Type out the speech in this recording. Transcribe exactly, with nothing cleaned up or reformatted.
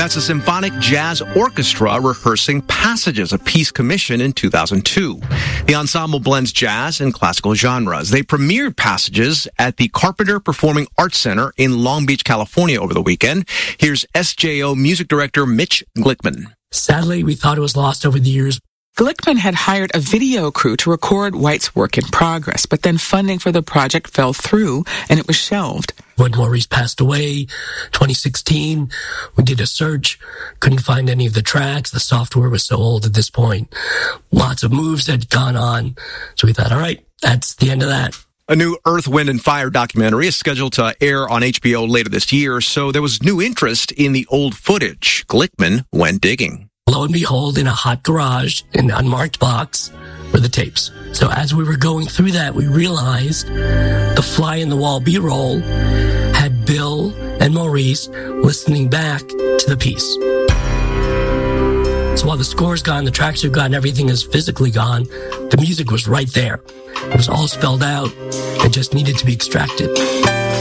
That's a symphonic jazz orchestra rehearsing passages, a piece commissioned in two thousand two. The ensemble blends jazz and classical genres. They premiered Passages at the Carpenter Performing Arts Center in Long Beach, California over the weekend. Here's S J O music director Mitch Glickman. Sadly, we thought it was lost over the years. Glickman had hired a video crew to record White's work in progress, but then funding for the project fell through and it was shelved. When Maurice passed away, twenty sixteen, we did a search, couldn't find any of the tracks. The software was so old at this point. Lots of moves had gone on. So we thought, all right, that's the end of that. A new Earth, Wind, and Fire documentary is scheduled to air on H B O later this year, so there was new interest in the old footage. Glickman went digging. Lo and behold, in a hot garage, in an unmarked box, were the tapes. So as we were going through that, we realized the fly-in-the-wall B-roll had Bill and Maurice listening back to the piece. So while the score's gone, the tracks are gone, everything is physically gone, the music was right there. It was all spelled out. It just needed to be extracted.